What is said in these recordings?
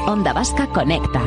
Onda Vasca Conecta.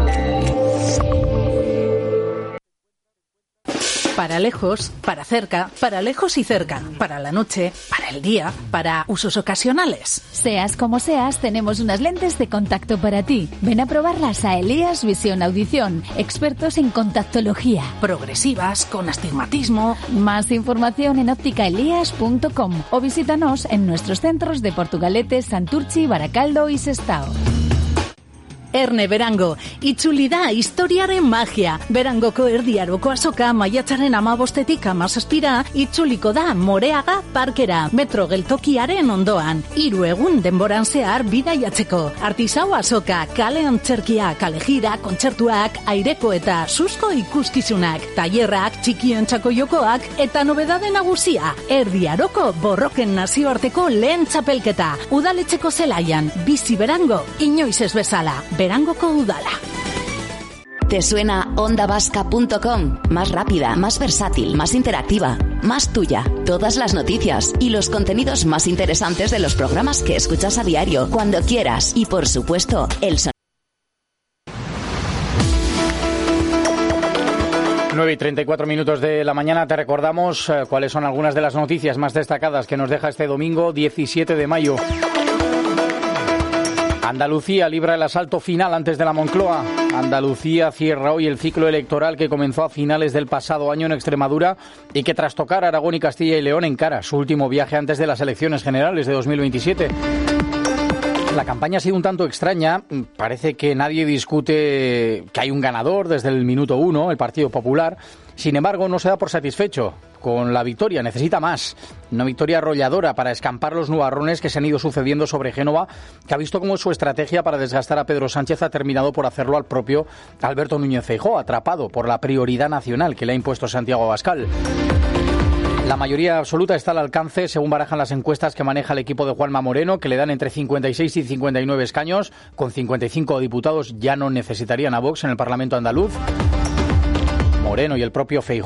Para lejos, para cerca, para lejos y cerca, para la noche, para el día, para usos ocasionales. Seas como seas, tenemos unas lentes de contacto para ti. Ven a probarlas a Elías Visión Audición, expertos en contactología. Progresivas, con astigmatismo. Más información en ópticaelías.com o visítanos en nuestros centros de Portugalete, Santurtzi, Baracaldo y Sestao. Erne Berango, itzuli da historiaren magia. Berangoko erdiaroko azoka maiatzaren 15etik 17ra itzuliko da Moreaga parkera, metro geltokiaren ondoan. 3 egun denboran zehar bidaiatzeko. Artisau azoka, kale antzerkia, kalejira, kontzertuak, aireko eta suzko ikuskizunak, tailerrak, txikientzako jokoak eta nobedade nagusia, erdiaroko borroken nazioarteko lehen txapelketa. Udaletxeko zelaian, bizi Berango, inoiz ez bezala. Berangoko udala. ¿Te suena ondavasca.com? Más rápida, más versátil, más interactiva, más tuya. Todas las noticias y los contenidos más interesantes de los programas que escuchas a diario, cuando quieras. Y por supuesto, el sonido. 9:34 de la mañana. Te recordamos cuáles son algunas de las noticias más destacadas que nos deja este domingo 17 de mayo. Andalucía libra el asalto final antes de la Moncloa. Andalucía cierra hoy el ciclo electoral que comenzó a finales del pasado año en Extremadura y que tras tocar Aragón y Castilla y León encara su último viaje antes de las elecciones generales de 2027. La campaña ha sido un tanto extraña. Parece que nadie discute que hay un ganador desde el minuto 1, el Partido Popular. Sin embargo, no se da por satisfecho con la victoria, necesita más. Una victoria arrolladora para escampar los nubarrones que se han ido sucediendo sobre Génova, que ha visto cómo su estrategia para desgastar a Pedro Sánchez ha terminado por hacerlo al propio Alberto Núñez Feijóo, atrapado por la prioridad nacional que le ha impuesto Santiago Abascal. La mayoría absoluta está al alcance, según barajan las encuestas que maneja el equipo de Juanma Moreno, que le dan entre 56 y 59 escaños. Con 55 diputados ya no necesitarían a Vox en el Parlamento andaluz. Moreno y el propio Feijóo